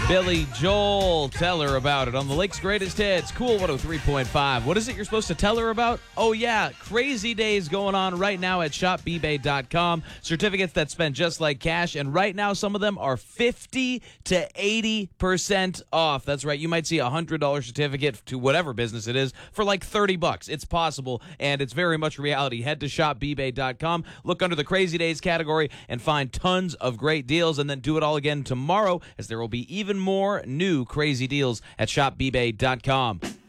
Billy Joel, tell her about it on the Lake's Greatest Hits, Cool 103.5. What is it you're supposed to tell her about? Oh, yeah, crazy days going on right now at shopbbay.com. Certificates that spend just like cash, and right now some of them are 50 to 80% off. That's right, you might see a $100 certificate to whatever business it is for like $30. It's possible, and it's very much reality. Head to shopbbay.com, look under the Crazy Days category, and find tons of great deals, and then do it all again tomorrow, as there will be even more new crazy deals at shopbbay.com.